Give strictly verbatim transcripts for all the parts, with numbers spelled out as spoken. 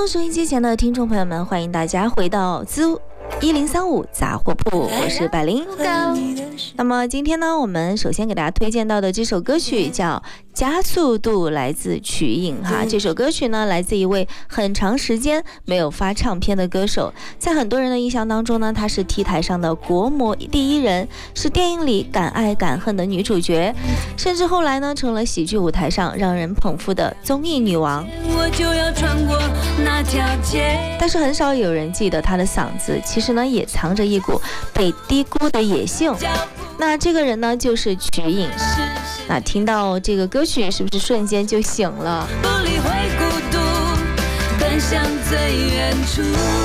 收音机前的听众朋友们，欢迎大家回到自一零三五杂货铺，我是百灵。那么今天呢，我们首先给大家推荐到的这首歌曲叫加速度，来自曲颖哈。这首歌曲呢，来自一位很长时间没有发唱片的歌手，在很多人的印象当中呢，她是 T 台上的国模第一人，是电影里敢爱敢恨的女主角，甚至后来呢，成了喜剧舞台上让人捧腹的综艺女王。我就要穿过那条街，但是很少有人记得她的嗓子，其实呢，也藏着一股被低估的野性。那这个人呢，就是曲颖。那听到这个歌曲，是不是瞬间就醒了？不理会孤独，奔向最远处。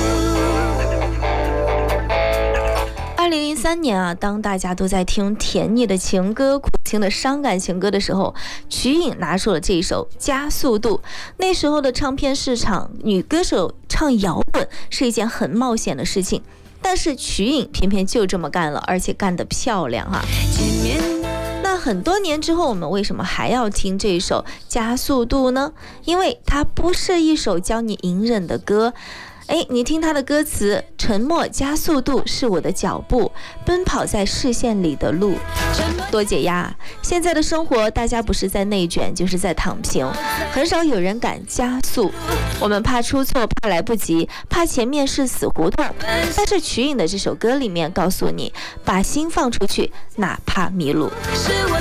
二零零三年啊，当大家都在听甜腻的情歌、苦情的伤感情歌的时候，曲颖拿出了这一首《加速度》。那时候的唱片市场，女歌手唱摇滚是一件很冒险的事情。但是曲颖偏偏就这么干了，而且干得漂亮啊！那很多年之后，我们为什么还要听这首《加速度》呢？因为它不是一首教你隐忍的歌。哎，你听它的歌词，沉默加速度是我的脚步，奔跑在视线里的路，多解压。现在的生活，大家不是在内卷，就是在躺平，很少有人敢加速。我们怕出错，怕来不及，怕前面是死胡同。但是曲颖的这首歌里面告诉你，把心放出去，哪怕迷路。是我